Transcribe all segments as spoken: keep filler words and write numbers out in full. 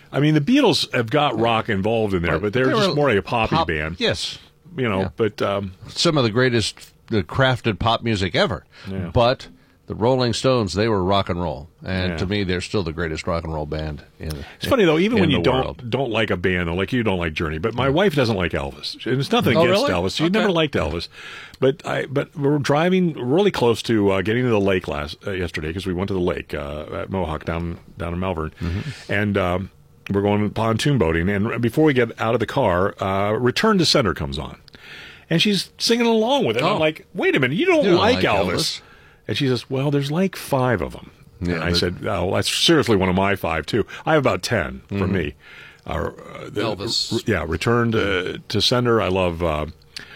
I mean, the Beatles have got rock involved in there, Right. but they're They just were more like a poppy pop- band. Yes. You know, Yeah. but um, Some of the greatest uh, crafted pop music ever. Yeah. But the Rolling Stones, they were rock and roll. And Yeah. to me, they're still the greatest rock and roll band in it's funny though. Even in when you the don't world. don't like a band, like you don't like Journey, but my wife doesn't like Elvis, and it's nothing Oh, against really? Elvis. She Okay. never liked Elvis, but I but we're driving really close to uh, getting to the lake last uh, yesterday because we went to the lake uh, at Mohawk down down in Melbourne, Mm-hmm. and. Um, we're going pontoon boating, and before we get out of the car, uh, Return to Sender comes on. And she's singing along with it. Oh. I'm like, wait a minute, you don't, You don't like, like Elvis. Elvis. And she says, well, there's like five of them. Yeah, and I but- said, oh, that's seriously one of my five, too. I have about ten for Mm-hmm. me. Uh, uh, the- Elvis. r- yeah, Return to, to Sender. I love, uh,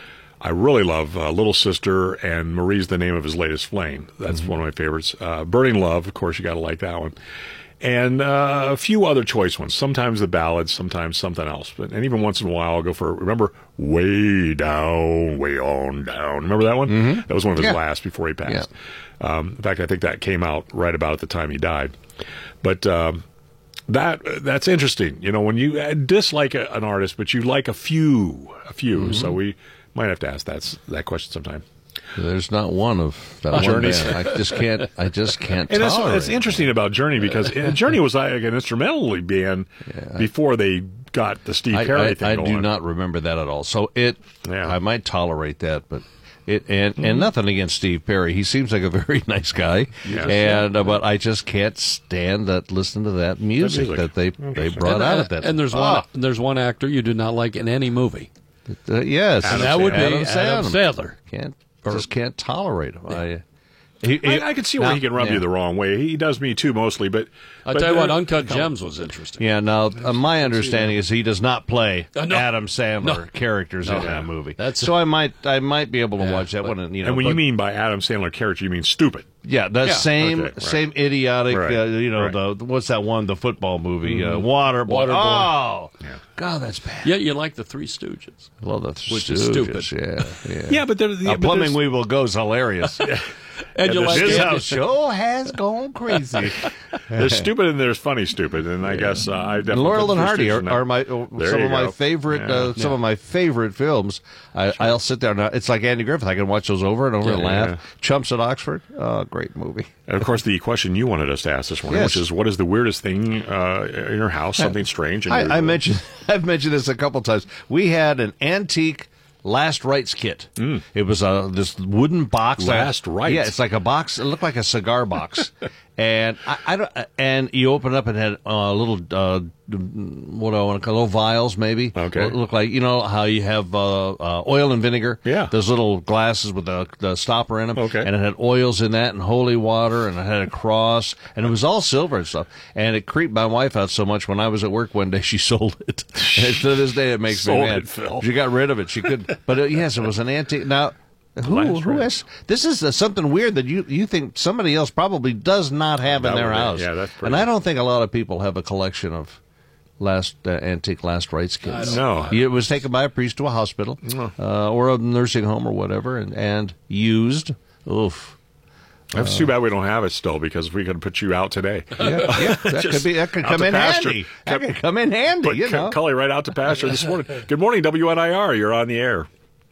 I really love uh, Little Sister and Marie's the Name of His Latest Flame. That's Mm-hmm. one of my favorites. Uh, Burning Love, of course, you got to like that one. And uh, a few other choice ones. Sometimes the ballads, sometimes something else. But and even once in a while, I'll go for remember way down, way on down. Remember that one? Mm-hmm. That was one of his Yeah. last before he passed. Um, in fact, I think that came out right about at the time he died. But um, that that's interesting. You know, when you uh, dislike a, an artist, but you like a few, a few. Mm-hmm. So we might have to ask that that question sometime. There's not one of that one Journeys. band. I just can't. I just can't. And that's, tolerate that's it. interesting about Journey because uh, Journey was like an instrumental band before they got the Steve I, Perry I, thing I going. do not remember that at all. So it, Yeah. I might tolerate that, but it and Mm-hmm. and nothing against Steve Perry. He seems like a very nice guy, Yes. and uh, but I just can't stand that. Listen to that music music. that they they brought and, out uh, at that. and there's Oh, one there's one actor you do not like in any movie. uh, yes, Adam that would be Adam Adam Sandler. Sandler. Can't just can't tolerate him. I, he, he- I, I can see where now- he can rub yeah. you the wrong way. He does me too, mostly. But I'll but tell you what, there- Uncut Gems was interesting. Yeah, now uh, my understanding is he does not play Uh, no. Adam Sandler No. characters in No. that movie. That's- so I might I might be able to Yeah, watch that but- one. And, you know, And when but- you mean by Adam Sandler character, you mean stupid. yeah, the Yeah. same Okay, right. same idiotic. Right, Uh, you know, right. the what's that one? The football movie, uh, Waterboy. Waterboy. Oh, God, that's bad. Yeah, you like the Three Stooges. I love the Which is Stooges, stupid. Yeah, yeah. Yeah, but there, yeah, Uh, but Plumbing there's- We Will Go's hilarious. And you Yeah, like this Andy- house- show has gone crazy. there's stupid and there's funny stupid, and I guess uh, I And definitely Laurel put and the Hardy Stooges are, in are there. my uh, There some you of my go. favorite Yeah. uh, some of my favorite films. I, I'll sit there. Now, it's like Andy Griffith. I can watch those over and over Yeah, and laugh. yeah. Chumps at Oxford. Oh, great movie. And of course, the question you wanted us to ask this morning, Yes. which is, what is the weirdest thing uh, in your house? Something strange. And I, I mentioned I've mentioned this a couple times. We had an antique Last Rites kit. Mm. It was a this wooden box. Last Rites? Yeah, it's like a box. It looked like a cigar box, and I, I don't. And you open up and it had a little uh, what do I want to call little vials, maybe. Okay. It looked like, you know how you have uh, uh, oil and vinegar. Yeah. Those little glasses with the the stopper in them. Okay. And it had oils in that and holy water, and it had a cross, and it was all silver and stuff. And it creeped my wife out so much. When I was at work one day, she sold it. And to this day, it makes Sold me mad. it, Phil. She got rid of it. She could, but uh, yes, it was an antique. Now, who Last who Rites. has this? Is uh, something weird that you you think somebody else probably does not have That in their would be- house. yeah, that's pretty- and I don't think a lot of people have a collection of last uh, antique Last Rites kits. No. It was taken by a priest to a hospital uh, or a nursing home or whatever, and, and used. Oof. It's too bad we don't have it still, because we could put you out today. Yeah, yeah, that Just could be that could out come to in pasture. handy. That could come in handy. Put You C- know. Cully right out to pasture this morning. Good morning, W N I R. You're on the air.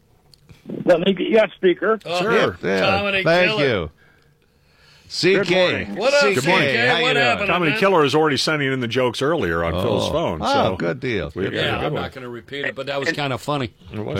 Let me get you on speaker. Sure. Yeah, Comedy thank killer. you. C K. Good morning. What up, C K, Good morning. how you What doing? happened? Comedy man. Killer is already sending in the jokes earlier on Phil's phone. Oh, so good deal. we- Good yeah, Yeah, good I'm one. not going to repeat it, but that was kind of funny. It was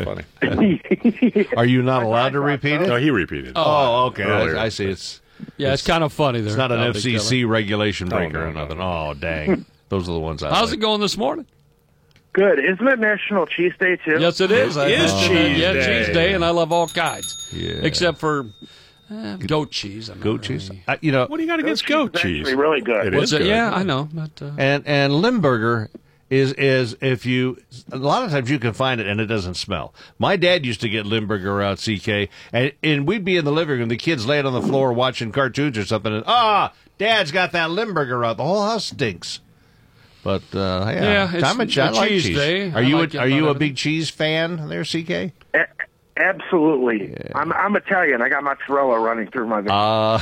funny. Are you not allowed to repeat No, it? he repeated. Oh, okay. Earlier. I, I see. It's Yeah, it's, kind of funny there. it's not an Comedy F C C Killer. regulation breaker no, or no, nothing. Oh, dang. Those are the ones I How's like. it going this morning? Good. Isn't it National Cheese Day, too? Yes, it is. I It is love cheese yeah, day. cheese day, and I love all kinds. Yeah. Except for eh, goat cheese. I'm not Goat cheese? really- I, you know, What do you got against Goat goat cheese is cheese? actually really good. It What's is it? good. Yeah, I know. But, uh, and and Limburger is is if you a lot of times you can find it and it doesn't smell. My dad used to get Limburger out, C K, and and we'd be in the living room, the kids laying on the floor watching cartoons or something, and ah, Dad's got that Limburger out. The whole house stinks. But uh, yeah, Yeah, it's I'm a, I a like cheese cheese. day. Are I you like a, it are you about a big everything. cheese fan there, C K? A- absolutely. I'm, I'm Italian. I got mozzarella running through my veins.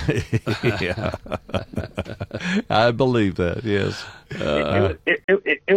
Uh, yeah, I believe that. Yes. it, it, it, it, it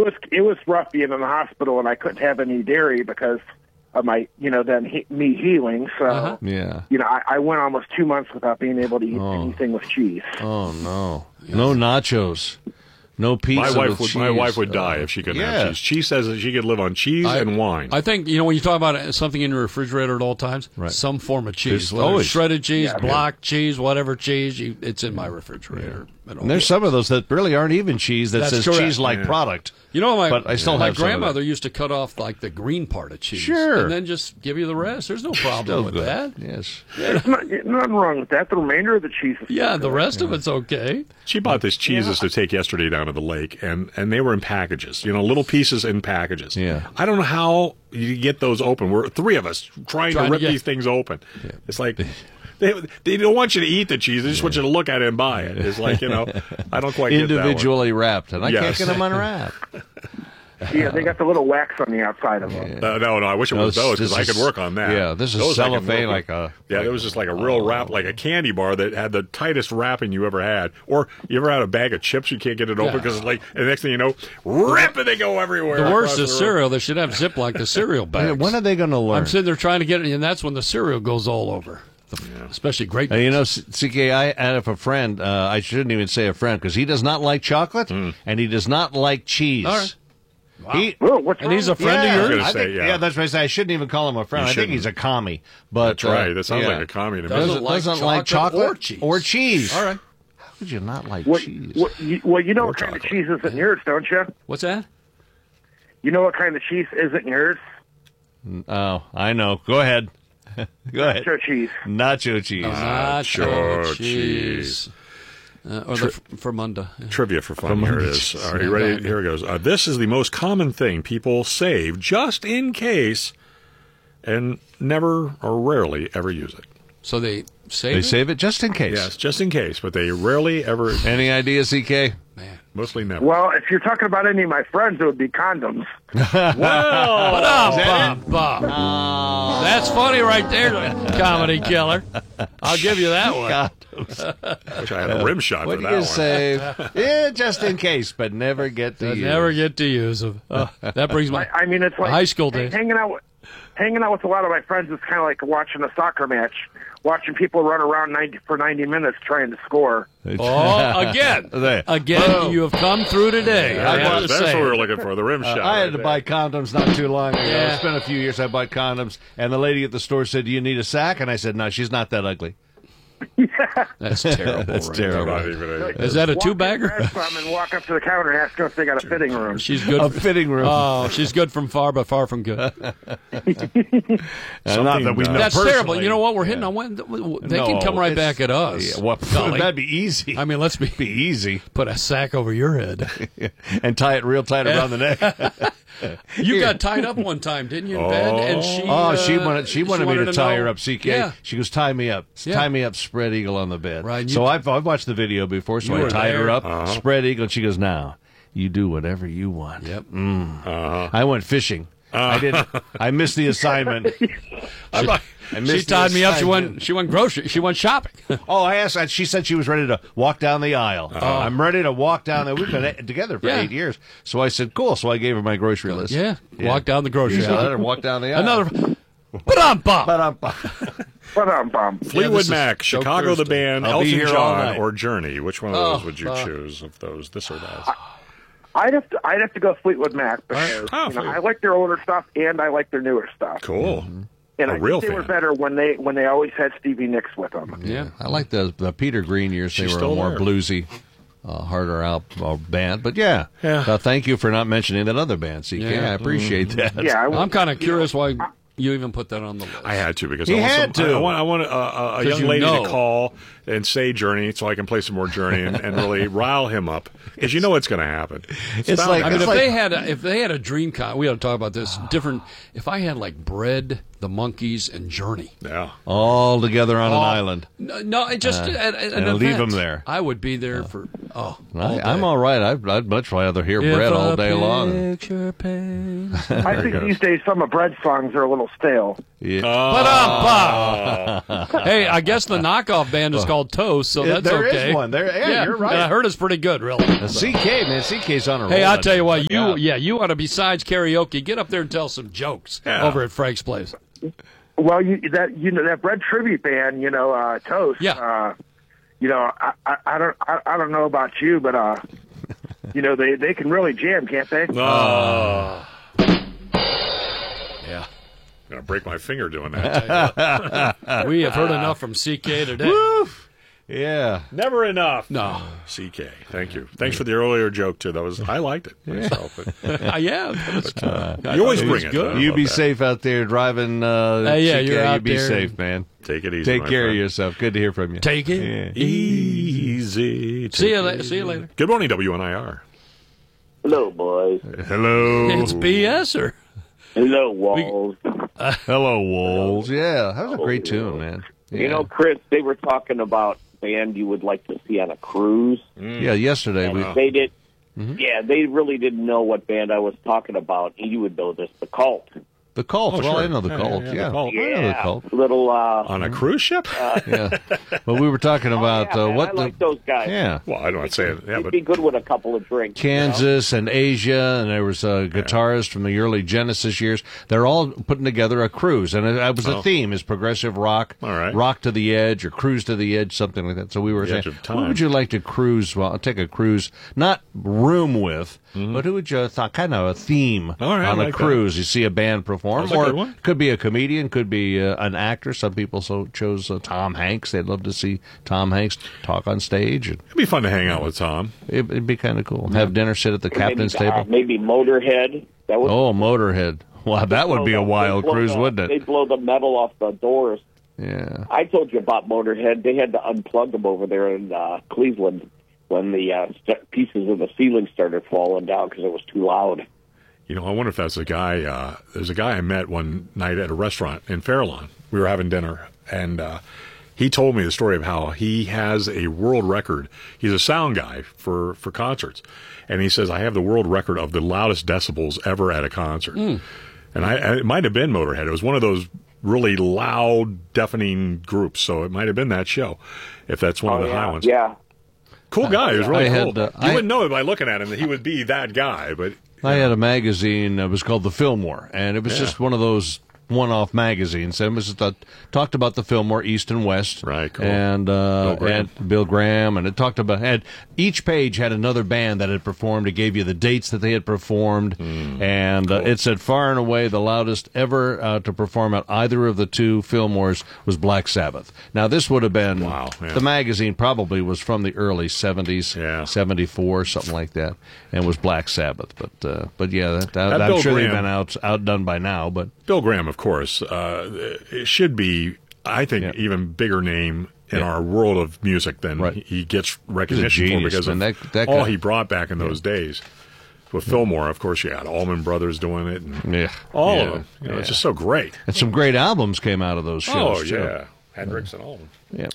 rough being in the hospital, and I couldn't have any dairy because of my, you know, then he, me healing. So, Uh-huh. Yeah. you know, I, I went almost two months without being able to eat Oh. anything with cheese. Oh no. No nachos. No pizza. My wife with would cheese. my wife would die Uh, if she couldn't yeah. have cheese. She says that she could live on cheese I- and wine. I think, you know, when you talk about something in your refrigerator at all times, Right. some form of cheese. There's Whether always- it's shredded cheese, Yeah. block cheese, whatever cheese, you, it's in my refrigerator. at all. And there's some of those that really aren't even cheese that That's says correct. cheese-like Yeah. product. You know, my, But I still my have some of grandmother it. used to cut off like the green part of cheese. Sure. And then just give you the rest. There's no problem Still with good. that. Yes. There's not, nothing wrong with that. The remainder of the cheese is Yeah, the rest of it's okay. She bought these cheeses to take yesterday down to the lake, and, and they were in packages, you know, little pieces in packages. Yeah. I don't know how you get those open. We're three of us trying, Trying to to rip get- these things open. It's like they they don't want you to eat the cheese; they just want you to look at it and buy it. It's like, you know, I don't quite get that one. Individually wrapped, and I Yes. can't get them unwrapped. Yeah, they got the little wax on the outside of them. Uh, no, no, I wish it No, was those because this I is- could work on that. yeah, this is Those I can cellophane work with. like a- Yeah, it was just like a real wrap, like a candy bar that had the tightest wrapping you ever had. Or you ever had a bag of chips, you can't get it open Yeah. because it's like, and the next thing you know, rip and they go everywhere. The worst across is the room. cereal. They should have Zip like the cereal bags. When are they going to learn? I'm sitting there trying to get it, and that's when the cereal goes all over. The, Especially great. Uh, you know, C K, I have a friend. Uh, I shouldn't even say a friend because he does not like chocolate and he does not like cheese. All right. He, Oh, what's And he's a wrong? friend yeah, of gonna yours? I say, think, yeah. yeah, that's what I say. I shouldn't even call him a friend. You I think shouldn't. he's a commie. But That's right. uh, That sounds yeah. like a commie to me. Doesn't Doesn't, like doesn't like chocolate chocolate or cheese. or cheese. All right. How could you not like What, cheese? what, you, well, you know what kind chocolate. of cheese isn't yours, don't you? What's that? You know what kind of cheese isn't yours? Oh, I know. Go ahead. Go ahead. Nacho cheese. Nacho cheese. Nacho Nacho cheese. Uh, or the f- Fermunda. Yeah. Trivia for fun. Here it is. Are you ready? Here it goes. Uh, this is the most common thing people save just in case and never or rarely ever use it. So they save They it? save it just in case. Yes, just in case, but they rarely ever, Any idea, C K? Man. mostly never. Well, if you're talking about any of my friends, it would be condoms. Ba-dum-bum-bum. That's funny right there, comedy killer. I'll give you that one. God, Wish I had a rim shot what for do that you one. save? Yeah, just in case, but never get to I use. never get to use them. Oh, that brings my I mean, it's like high school days. hanging out. With, hanging out with a lot of my friends is kind of like watching a soccer match, watching people run around ninety for ninety minutes trying to score. Oh, again. There. Again, Boom. you have come through today. I have to That's say. what we were looking for, the rim shot. I right had to there. buy condoms not too long ago. Yeah. It's been a few years I bought condoms, and the lady at the store said, "Do you need a sack?" And I said, "No, she's not that ugly." That's terrible. That's right terrible. Not even a- Is that a Walk two-bagger? in, grab some, and walk up to the counter and ask them if they got a fitting room. She's good. A fitting room. Oh, she's good from far, but far from good. Uh, not that we uh, know That's personally. terrible. You know what? We're hitting on when they can No, come right it's- back at us. Yeah, well, Golly. that'd be easy. I mean, let's be, be easy put a sack over your head. and tie it real tight around the neck. You got tied up one time, didn't you, in bed? And she, Oh, she uh, wanted she wanted me to tie know- her up. C K. Yeah. She goes, tie me up, Yeah. tie me up, spread eagle on the bed. Right, and So you- I've I've watched the video before. So You I were tied her there. up, spread eagle. And she goes, now you do whatever you want. Yep. I went fishing. I didn't. I missed the assignment. I missed She the tied me up. She assignment. went. She went grocery. She went shopping. Oh, I asked. She said she was ready to walk down the aisle. I'm ready to walk down there. We've been together for Yeah. eight years. So I said, cool. So I gave her my grocery list. Yeah. Walk down the grocery So I let aisle. her walk down the aisle. Another. Ba-dum-bum. Ba-dum-bum. But um, bum. Fleetwood this is Mac, Joe Chicago the Thursday. band, I'll be Elton here all John, night. or Journey. Which one of Oh, those would you uh, choose of those, this or that? I'd have to. I'd have to go Fleetwood Mac because Oh, you know, Fleetwood. I like their older stuff and I like their newer stuff. Cool. And A I real think they were fan. better when they when they always had Stevie Nicks with them. Yeah. I like the the Peter Green years. They She's were a still more there. bluesy, uh, harder out uh, band. But yeah, Yeah. Uh, thank you for not mentioning that other band, C K. Yeah. I appreciate that. Yeah, I, I'm kind of curious why you even put that on the list. I had to because He I want, had some, to. I want, I want a, a, a 'Cause young you lady know. to call and say Journey so I can play some more Journey and, and really rile him up because you know what's going to happen. It's bound like- to I mean, It's if like- they had a, if they had a dream con, we ought to talk about this. Different. If I had like Bread, the Monkees, and Journey, yeah. All together on an Oh, island. no, no it just at, at an and leave event, 'em there. I would be there for oh. all I, day. I'm all right. I'd, I'd much rather hear If Brett a all day long. picture paints- I think these days some of Bread's songs are a little stale. Yeah. Ba-dum-ba. Hey, I guess the knockoff band is called Toast, so Yeah, that's there is okay. one. There- yeah, you're right. And I heard it's pretty good, really. Uh, C K, man, C K's on a roll. Hey, I'll tell you what, you Yeah. yeah, you ought to, besides karaoke, get up there and tell some jokes Yeah. over at Frank's place. Well, you that you know that Bread tribute band, you know, uh, Toast. Yeah. Uh, you know, I, I, I don't I, I don't know about you, but uh, you know they, they can really jam, can't they? Oh, Yeah. I'm gonna break my finger doing that. We have heard enough from C K today. Yeah. Never enough. No. C K, thank you. Thanks for the earlier joke too. That was I liked it myself. But, Uh, yeah. But, uh, you always it bring was it. good. I You love be that. safe out there driving. Uh, Hey, yeah, C K. you're out You be there. safe, man. Take it easy. Take my care friend. of yourself. Good to hear from you. Take it. Yeah. Easy. See you, Take la- it see you easy. later. Good morning, W N I R. Hello, boys. Hello. It's B S or Hello, Walls. Hello, Wolves. Yeah, that was a great tune, man. Yeah. You know, Chris, they were talking about band you would like to see on a cruise. yeah, yesterday And we. they did. Yeah, they really didn't know what band I was talking about. And you would know this, the Cult. The Cult. Oh, well, sure. I know the Yeah, Cult. yeah, Yeah, the Cult. I know the Cult. Little. Uh, On a cruise ship? Yeah. Well, we were talking about yeah, uh, man, what I the. like those guys. Yeah. Well, I'm not saying yeah, It'd but be good with a couple of drinks. you know? Kansas and Asia, and there was a guitarist from the early Genesis years. They're all putting together a cruise, and it, it was a Oh. theme: is progressive rock, All right. rock to the edge, or cruise to the edge, something like that. So we were The saying, edge of who time. would you like to cruise? Well, I'll take a cruise, not room with, but who would you thought kind of a theme Mm-hmm. All right, I on a like that. cruise? You see a band perform, That's a or good one. could be a comedian, could be uh, an actor. Some people so chose uh, Tom Hanks. They'd love to see Tom Hanks talk on stage, and it'd be fun to hang out with Tom. it, it'd be kind of cool. Have dinner, sit at the captain's maybe, table. Uh, maybe Motorhead. That would. Oh, Motorhead. Wow, that would be a blow the- wild they'd blow cruise, the- wouldn't They'd it? blow the metal off the doors. Yeah. I told you about Motorhead. They had to unplug them over there in uh, Cleveland when the uh, st- pieces of the ceiling started falling down because it was too loud. You know, I wonder if that's a guy. Uh, there's a guy I met one night at a restaurant in Fairlawn. We were having dinner, and uh, he told me the story of how he has a world record. He's a sound guy for, for concerts, and he says, I have the world record of the loudest decibels ever at a concert. And I, it might have been Motorhead. It was one of those really loud, deafening groups, so it might have been that show, if that's one Oh, of the yeah. high ones. Yeah. Cool guy. He was really I cool. had, uh, you I- wouldn't know it by looking at him that he would be that guy, but I had a magazine. It was called The Fillmore, and it was Yeah. just one of those one-off magazines. And it was just a, talked about the Fillmore East and West, Right, cool. And uh, Bill Graham. and Bill Graham, and it talked about had each page had another band that had performed. It gave you the dates that they had performed, Hmm. and uh, it said far and away the loudest ever uh, to perform at either of the two Fillmores was Black Sabbath. Now this would have been Wow, yeah. the magazine probably was from the early seventies, Yeah. seventy-four, something like that, and was Black Sabbath. But uh, but yeah, that, that, That I'm Bill sure they've Graham- been out outdone by now. But Bill Graham, of course, uh, it should be, I think, Yeah. even bigger name in Yeah. our world of music than Right. he gets recognition for genius, because of man. That- that all guy- he brought back in those days. With Fillmore, of course, you had Allman Brothers doing it, and yeah, all yeah, of them. You know, yeah. It's just so great. and some great albums came out of those shows. Oh too. yeah, Hendrix and Allman. Yeah.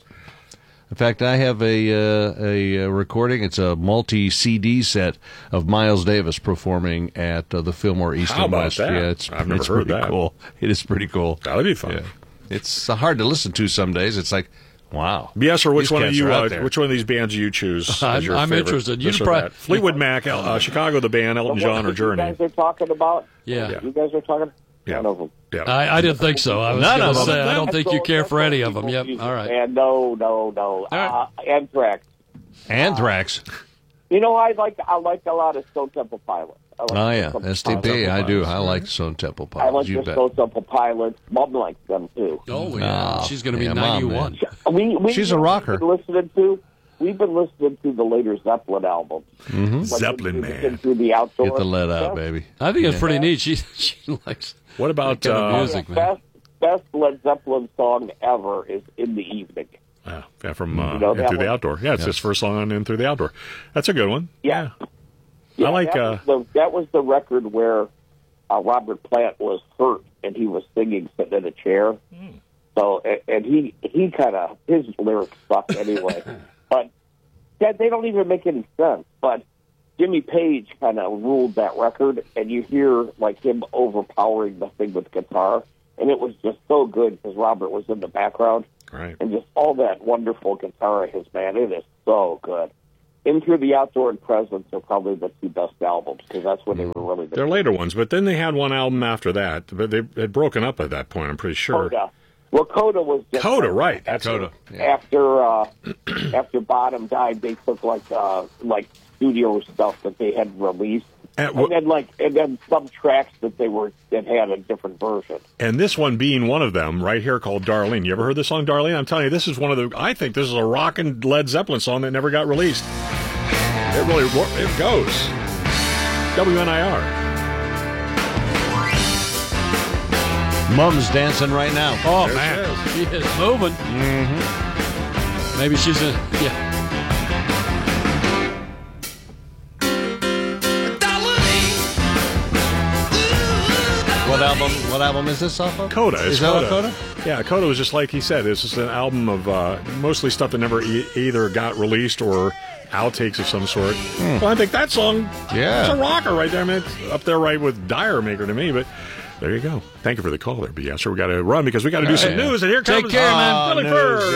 In fact, I have a uh, a, uh recording. It's a multi-C D set of Miles Davis performing at uh, the Fillmore East How and about West. that? Yeah, it's I've never it's heard pretty that. cool. It is pretty cool. That'd be fun. Yeah. It's uh, hard to listen to some days. It's like, wow. B S, or which These one of cats you? are out Uh, there. which one of these bands do you choose? as I'm- your I'm favorite? interested. You'd This or prob- that? Fleetwood Mac, uh, Chicago, the band, Elton John, or You Journey. guys are talking about? Yeah. You guys are talking? Yeah. None of them. Yeah. I, I didn't think so. I was None going of to them. say, I don't think you That's care all- for that's any all of them. people Yep. music, All right. And no, no, no. right. Uh, Anthrax. Anthrax. You know, I like I like a lot of Stone Temple Pilots. I like Oh Stone yeah, Temple S T P. Pilots. I do. I like Stone Temple I Pilots. like You the bet. Stone Temple Pilots. Mom likes them too. Oh, yeah. No. She's going to be Yeah, Mom, ninety-one. We, we She's a rocker. We've been listening to. We've been listening to the later Zeppelin albums. Mm-hmm. Like Zeppelin through, Man. through the outdoor. Get the lead out, stuff. baby. I think it's pretty neat. She she likes What about that kind of uh, music, man. Best best Led Zeppelin song ever is "In the Evening." uh, yeah, from uh, You know In that Through the one? Outdoor? Yeah, it's his first song on In Through the Outdoor. That's a good one. Yeah. I like, That, uh, was the, that was the record where uh, Robert Plant was hurt and he was singing sitting in a chair. Hmm. So and, and he he kind of his lyrics suck anyway, but that they don't even make any sense. But Jimmy Page kind of ruled that record, and you hear like him overpowering the thing with guitar. and it was just so good because Robert was in the background. Right. And just all that wonderful guitar of his, man, it is so good. Into the Outdoor and Presence are probably the two best albums because that's when they were really good. They're later ones, but then they had one album after that, but they had broken up at that point, I'm pretty sure. Coda. Well, Coda was just... Coda, right. That's Coda. Yeah. After uh, after Bottom died, they took like uh, like studio stuff that they had released. And, And w- then, like, and then some tracks that they were that had a different version. and this one being one of them, right here, called Darlene. You ever heard the song Darlene? I'm telling you, this is one of the, I think this is a rockin' Led Zeppelin song that never got released. It really, it goes. W N I R. Mom's dancing right now. Oh, There man. she She is moving. Mm-hmm. Maybe she's a, yeah. What album? What album is this off of? Coda. It's Is that Coda. off Coda? Yeah, Coda was just like he said. It's just an album of uh, mostly stuff that never e- either got released or outtakes of some sort. Well, I think that song, Yeah. it's a rocker right there. I mean, it's up there right with Dire Maker to me, but there you go. Thank you for the call there, B S. We got to run because we got to do some right. news, and here Take comes care, uh, man. Billy news, Ford.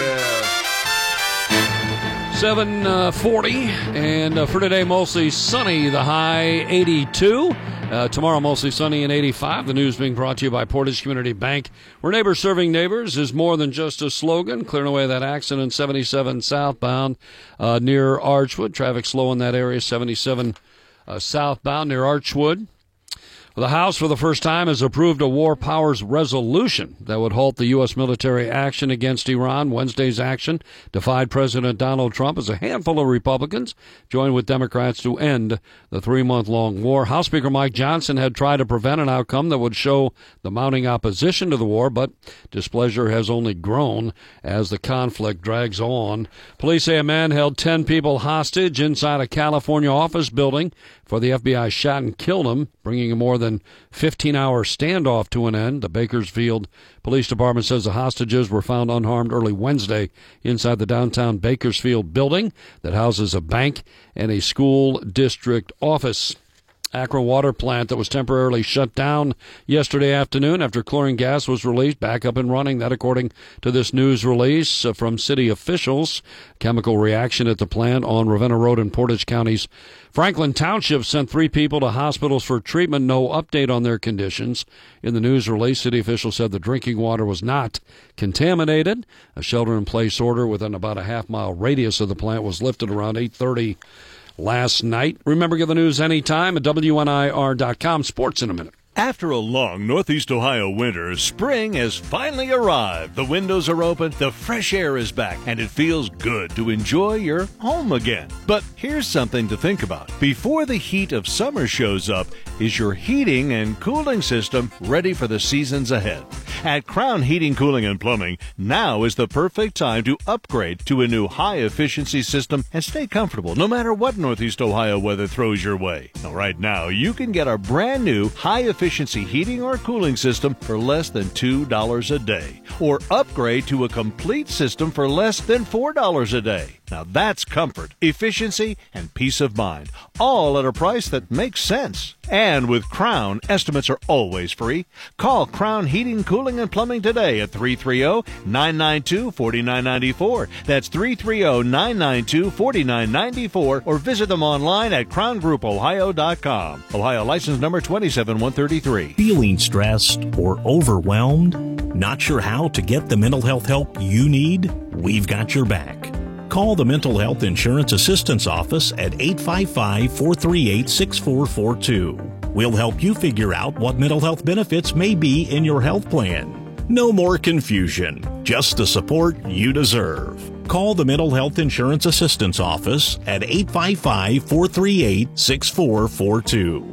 yeah. seven forty, and uh, for today, mostly sunny, the high eighty-two. Uh, tomorrow, mostly sunny and eighty-five. The news being brought to you by Portage Community Bank, where neighbors serving neighbors is more than just a slogan. Clearing away that accident, seventy-seven southbound uh, near Archwood. Traffic slow in that area, seventy-seven uh, southbound near Archwood. The House, for the first time, has approved a war powers resolution that would halt the U S military action against Iran. Wednesday's action defied President Donald Trump as a handful of Republicans joined with Democrats to end the three-month-long war. House Speaker Mike Johnson had tried to prevent an outcome that would show the mounting opposition to the war, but displeasure has only grown as the conflict drags on. Police say a man held ten people hostage inside a California office building for the F B I shot and killed him, bringing a more than fifteen-hour standoff to an end. The Bakersfield Police Department says the hostages were found unharmed early Wednesday inside the downtown Bakersfield building that houses a bank and a school district office. Akron water plant that was temporarily shut down yesterday afternoon after chlorine gas was released back up and running. That according to this news release uh, from city officials. Chemical reaction at the plant on Ravenna Road in Portage County's Franklin Township sent three people to hospitals for treatment. No update on their conditions. In the news release, city officials said the drinking water was not contaminated. A shelter-in-place order within about a half-mile radius of the plant was lifted around eight thirty last night. Remember, get the news anytime at W N I R dot com. Sports in a minute. After a long Northeast Ohio winter, spring has finally arrived. The windows are open, the fresh air is back, and it feels good to enjoy your home again. But here's something to think about. Before the heat of summer shows up, is your heating and cooling system ready for the seasons ahead? At Crown Heating, Cooling, and Plumbing, now is the perfect time to upgrade to a new high-efficiency system and stay comfortable no matter what Northeast Ohio weather throws your way. Now, right now, you can get a brand new high-efficiency heating or cooling system for less than two dollars a day, or upgrade to a complete system for less than four dollars a day. Now that's comfort, efficiency, and peace of mind, all at a price that makes sense. And with Crown, estimates are always free. Call Crown Heating, Cooling, and Plumbing today at three three zero, nine nine two, four nine nine four. That's three three zero, nine nine two, four nine nine four, or visit them online at crown group ohio dot com. Ohio license number two seven one three three. Feeling stressed or overwhelmed? Not sure how to get the mental health help you need? We've got your back. Call the Mental Health Insurance Assistance Office at eight five five, four three eight, six four four two. We'll help you figure out what mental health benefits may be in your health plan. No more confusion, just the support you deserve. Call the Mental Health Insurance Assistance Office at eight five five, four three eight, six four four two.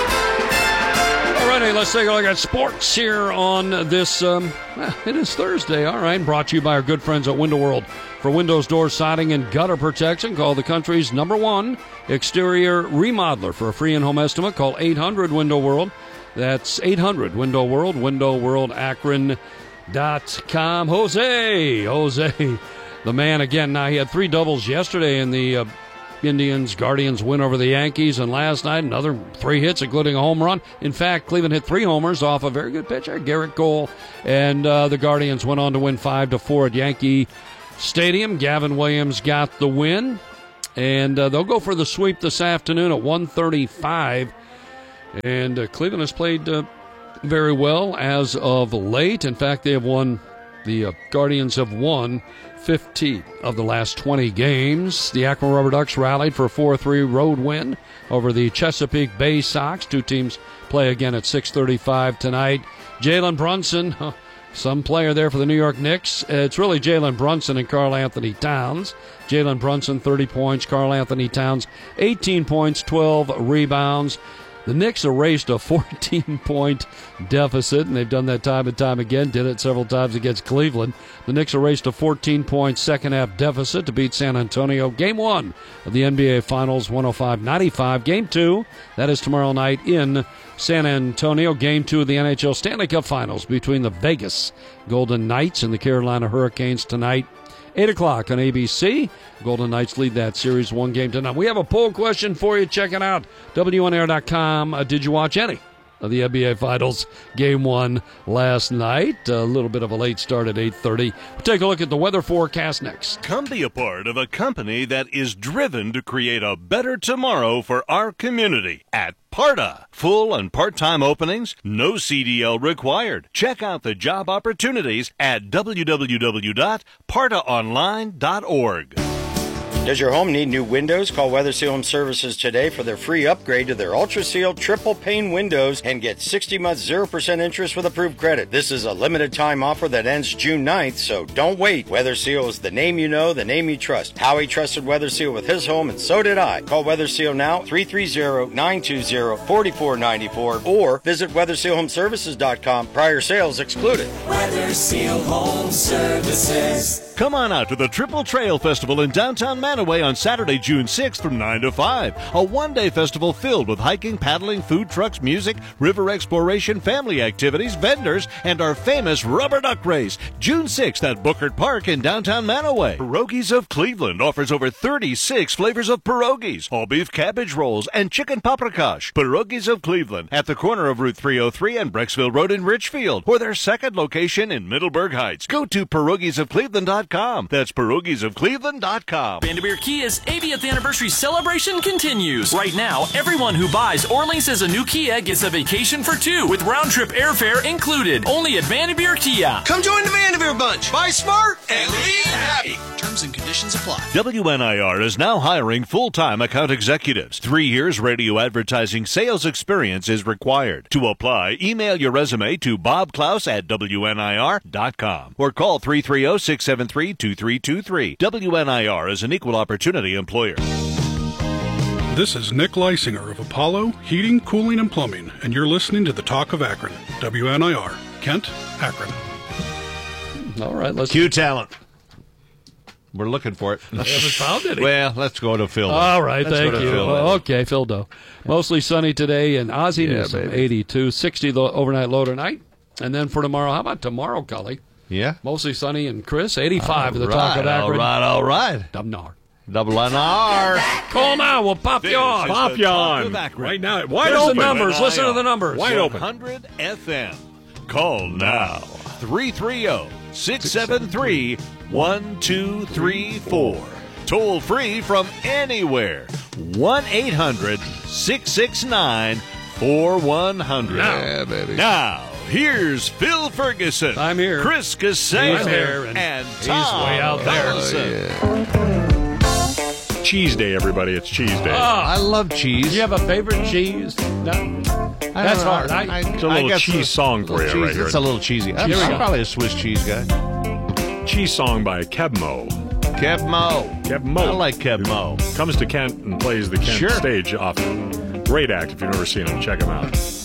Alrighty, let's take a look at sports here on this, um, well, it is Thursday, all right, brought to you by our good friends at Window World. For windows, doors, siding, and gutter protection, call the country's number one exterior remodeler. For a free in-home estimate, call eight hundred Window World. That's eight hundred Window World, window world akron dot com. Jose, Jose, the man again. Now, he had three doubles yesterday in the uh, Indians, Guardians win over the Yankees, and last night another three hits, including a home run. In fact, Cleveland hit three homers off a very good pitcher, Garrett Cole, and uh, the Guardians went on to win five to four at Yankee Stadium. Gavin Williams got the win, and uh, they'll go for the sweep this afternoon at one thirty-five. And uh, Cleveland has played uh, very well as of late. In fact, they have won. The uh, Guardians have won fifteen of the last twenty games. The Akron Rubber Ducks rallied for a four three road win over the Chesapeake Bay Sox. Two teams play again at six thirty-five tonight. Jalen Brunson, huh, some player there for the New York Knicks. Uh, it's really Jalen Brunson and Karl Anthony Towns. Jalen Brunson, thirty points. Karl Anthony Towns, eighteen points, twelve rebounds. The Knicks erased a fourteen-point deficit, and they've done that time and time again. Did it several times against Cleveland. The Knicks erased a fourteen-point second-half deficit to beat San Antonio. Game one of the N B A Finals, one oh five ninety-five. Game two, that is tomorrow night in San Antonio. Game two of the N H L Stanley Cup Finals between the Vegas Golden Knights and the Carolina Hurricanes tonight. eight o'clock on A B C. Golden Knights lead that series one game to none. We have a poll question for you. Check it out. W N R dot com. Uh, did you watch any of the N B A Finals Game one last night? A little bit of a late start at eight thirty. We'll take a look at the weather forecast next. Come be a part of a company that is driven to create a better tomorrow for our community at Parta. Full and part-time openings, no C D L required. Check out the job opportunities at w w w dot parta online dot org. Does your home need new windows? Call Weather Seal Home Services today for their free upgrade to their Ultra Seal triple pane windows and get sixty months zero percent interest with approved credit. This is a limited time offer that ends June ninth, so don't wait. Weather Seal is the name you know, the name you trust. Howie trusted Weather Seal with his home, and so did I. Call Weather Seal now, three three zero, nine two zero, four four nine four, or visit weather seal home services dot com. Prior sales excluded. Weather Seal Home Services. Come on out to the Triple Trail Festival in downtown Manaway on Saturday, June sixth from nine to five. A one-day festival filled with hiking, paddling, food trucks, music, river exploration, family activities, vendors, and our famous rubber duck race. June sixth at Bookert Park in downtown Manaway. Pierogies of Cleveland offers over thirty-six flavors of pierogies, all beef cabbage rolls, and chicken paprikash. Pierogies of Cleveland at the corner of Route three oh three and Brecksville Road in Richfield, or their second location in Middleburg Heights. Go to pierogies of cleveland dot com. That's pierogies of cleveland dot com. Vanderbeer Kia's eightieth anniversary celebration continues. Right now, everyone who buys or leases a new Kia gets a vacation for two with round-trip airfare included. Only at Vanderbeer Kia. Come join the Vanderbeer Bunch. Buy smart and leave happy. Terms and conditions apply. W N I R is now hiring full-time account executives. Three years radio advertising sales experience is required. To apply, email your resume to bob klaus at w n i r dot com or call three three zero, six seven three, two three two three. W N I R is an equal opportunity employer. This is Nick Leisinger of Apollo Heating, Cooling, and Plumbing, and you're listening to the Talk of Akron. W N I R, Kent, Akron. All right, let's cue talent. We're looking for it. I haven't found any. Well, let's go to Phil. All right, let's thank you. Phil well, okay, Phil Doe. Mostly sunny today in Ozzie yeah, Newsom, eighty-two, sixty the overnight low tonight. And then for tomorrow, how about tomorrow, Cully? Yeah. Mostly sunny and Chris, eighty-five all at the right, Talk of Akron. All right, all right. Double R. Double N R. Call now. We'll pop you on. Pop you on. Right now. Wide Here's open. the numbers. Listen to the numbers. Wide open. one hundred F M. Call now. three three zero, six seven three, one two three four. Toll free from anywhere. one eight hundred, six six nine, four one zero zero. Yeah, baby. Now, here's Phil Ferguson. I'm here. Chris Casale. He's here, and and he's Tom way out there. Donaldson. Cheese day, everybody. It's cheese day. Oh, I love cheese. do you have a favorite cheese? No. That's hard. I, I, It's a little guess cheese song for you cheese, right here. It's a little cheesy. I'm, Here we I'm go. probably a Swiss cheese guy. Cheese song by Kebmo. Kebmo. Kebmo. I like Kebmo. Comes to Kent and plays the Kent Sure. stage often. Great act. If you've never seen him, check him out.